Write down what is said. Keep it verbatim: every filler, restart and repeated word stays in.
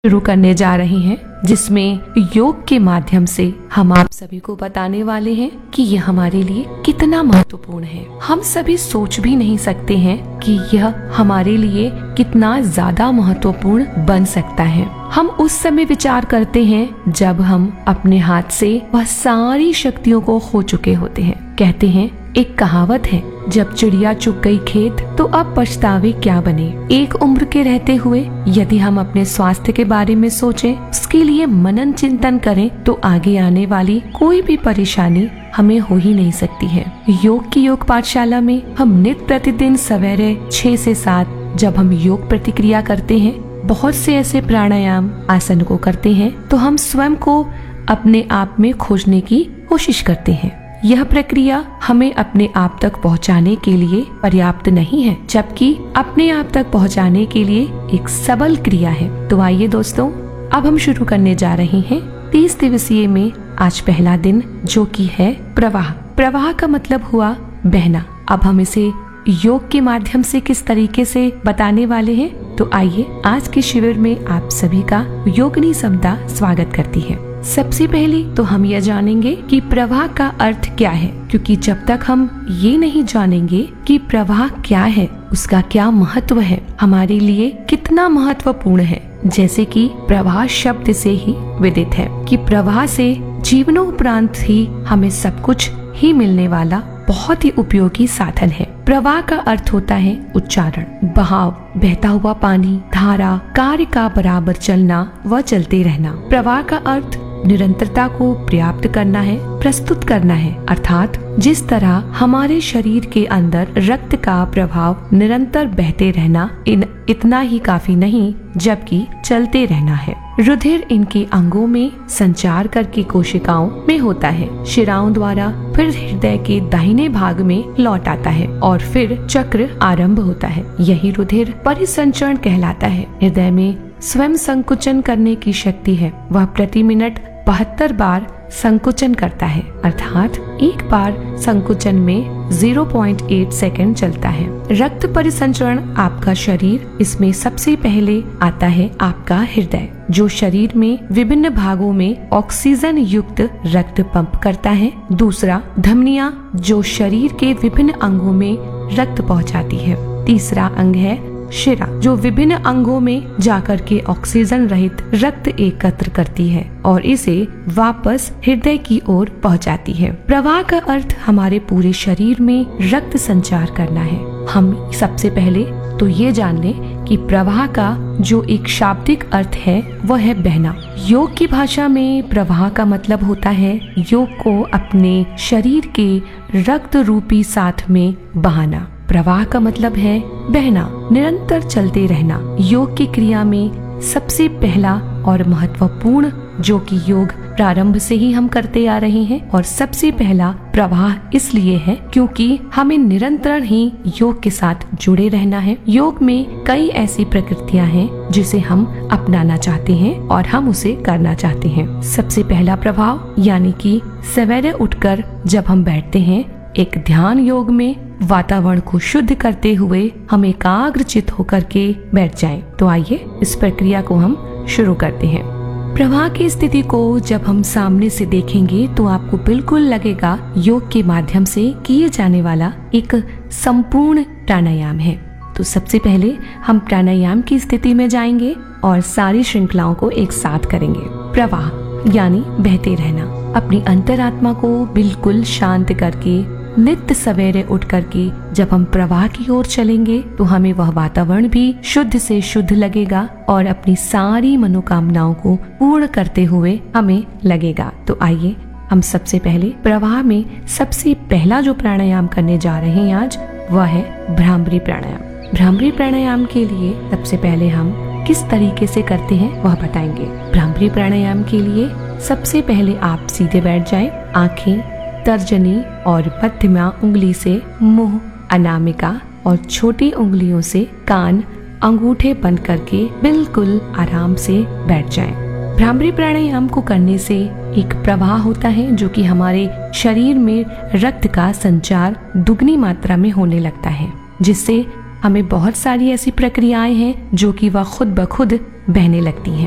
शुरू करने जा रहे हैं, जिसमें योग के माध्यम से हम आप सभी को बताने वाले हैं कि यह हमारे लिए कितना महत्वपूर्ण है। हम सभी सोच भी नहीं सकते हैं कि यह हमारे लिए कितना ज्यादा महत्वपूर्ण बन सकता है। हम उस समय विचार करते हैं जब हम अपने हाथ से वह सारी शक्तियों को खो चुके होते हैं। कहते हैं, एक कहावत है, जब चिड़िया चुग गई खेत तो अब पछतावे क्या बने। एक उम्र के रहते हुए यदि हम अपने स्वास्थ्य के बारे में सोचें, उसके लिए मनन चिंतन करें, तो आगे आने वाली कोई भी परेशानी हमें हो ही नहीं सकती है। योग की योग पाठशाला में हम नित्य प्रतिदिन सवेरे छह से सात जब हम योग प्रतिक्रिया करते हैं, बहुत से ऐसे प्राणायाम आसन को करते हैं, तो हम स्वयं को अपने आप में खोजने की कोशिश करते हैं। यह प्रक्रिया हमें अपने आप तक पहुंचाने के लिए पर्याप्त नहीं है, जबकि अपने आप तक पहुंचाने के लिए एक सबल क्रिया है। तो आइए दोस्तों, अब हम शुरू करने जा रहे हैं तीस दिवसीय में आज पहला दिन, जो कि है प्रवाह। प्रवाह का मतलब हुआ बहना। अब हम इसे योग के माध्यम से किस तरीके से बताने वाले हैं, तो आइए आज के शिविर में आप सभी का योगिनी समता स्वागत करती है। सबसे पहले तो हम यह जानेंगे कि प्रवाह का अर्थ क्या है, क्योंकि जब तक हम ये नहीं जानेंगे कि प्रवाह क्या है, उसका क्या महत्व है, हमारे लिए कितना महत्वपूर्ण है। जैसे कि प्रवाह शब्द से ही विदित है कि प्रवाह से जीवनोपरांत ही हमें सब कुछ ही मिलने वाला बहुत ही उपयोगी साधन है। प्रवाह का अर्थ होता है उच्चारण, बहाव, बहता हुआ पानी, धारा, कार्य का बराबर चलना व चलते रहना। प्रवाह का अर्थ निरंतरता को पर्याप्त करना है, प्रस्तुत करना है, अर्थात जिस तरह हमारे शरीर के अंदर रक्त का प्रभाव निरंतर बहते रहना, इन इतना ही काफी नहीं, जबकि चलते रहना है। रुधिर इनके अंगों में संचार करके कोशिकाओं में होता है, शिराओं द्वारा फिर हृदय के दाहिने भाग में लौट आता है और फिर चक्र आरंभ होता है। यही रुधिर परिसंचरण कहलाता है। हृदय में स्वयं संकुचन करने की शक्ति है। वह प्रति मिनट बहत्तर बार संकुचन करता है, अर्थात एक बार संकुचन में ज़ीरो पॉइंट आठ सेकंड चलता है। रक्त परिसंचरण आपका शरीर, इसमें सबसे पहले आता है आपका हृदय, जो शरीर में विभिन्न भागों में ऑक्सीजन युक्त रक्त पंप करता है। दूसरा धमनियां, जो शरीर के विभिन्न अंगों में रक्त पहुंचाती है। तीसरा अंग है शिरा, जो विभिन्न अंगों में जाकर के ऑक्सीजन रहित रक्त एकत्र करती है और इसे वापस हृदय की ओर पहुंचाती है। प्रवाह का अर्थ हमारे पूरे शरीर में रक्त संचार करना है। हम सबसे पहले तो ये जान लें कि प्रवाह का जो एक शाब्दिक अर्थ है वह है बहना। योग की भाषा में प्रवाह का मतलब होता है योग को अपने शरीर के रक्त रूपी साथ में बहाना। प्रवाह का मतलब है बहना, निरंतर चलते रहना। योग की क्रिया में सबसे पहला और महत्वपूर्ण, जो कि योग प्रारंभ से ही हम करते आ रहे हैं, और सबसे पहला प्रवाह इसलिए है क्योंकि हमें निरंतर ही योग के साथ जुड़े रहना है। योग में कई ऐसी प्रकृतियां हैं जिसे हम अपनाना चाहते हैं और हम उसे करना चाहते हैं। सबसे पहला प्रभाव यानी कि सवेरे उठकर जब हम बैठते हैं, एक ध्यान योग में वातावरण को शुद्ध करते हुए हम एकाग्रचित होकर के बैठ जाएं। तो आइए इस प्रक्रिया को हम शुरू करते हैं। प्रवाह की स्थिति को जब हम सामने से देखेंगे तो आपको बिल्कुल लगेगा योग के माध्यम से किए जाने वाला एक संपूर्ण प्राणायाम है। तो सबसे पहले हम प्राणायाम की स्थिति में जाएंगे और सारी श्रृंखलाओं को एक साथ करेंगे। प्रवाह यानी बहते रहना। अपनी अंतरात्मा को बिल्कुल शांत करके नित्य सवेरे उठ करके जब हम प्रवाह की ओर चलेंगे तो हमें वह वातावरण भी शुद्ध से शुद्ध लगेगा और अपनी सारी मनोकामनाओं को पूर्ण करते हुए हमें लगेगा। तो आइए हम सबसे पहले प्रवाह में सबसे पहला जो प्राणायाम करने जा रहे हैं आज, वह है भ्रामरी प्राणायाम। भ्रामरी प्राणायाम के लिए सबसे पहले हम किस तरीके से करते हैं वह बताएंगे। भ्रामरी प्राणायाम के लिए सबसे पहले आप सीधे बैठ जाएं, आंखें तर्जनी और मध्यमा उंगली से मुंह, अनामिका और छोटी उंगलियों से कान, अंगूठे बंद करके बिल्कुल आराम से बैठ जाएं। भ्रामरी प्राणायाम को करने से एक प्रवाह होता है जो कि हमारे शरीर में रक्त का संचार दुगनी मात्रा में होने लगता है, जिससे हमें बहुत सारी ऐसी प्रक्रियाएं हैं जो कि वह खुद ब खुद बहने लगती हैं।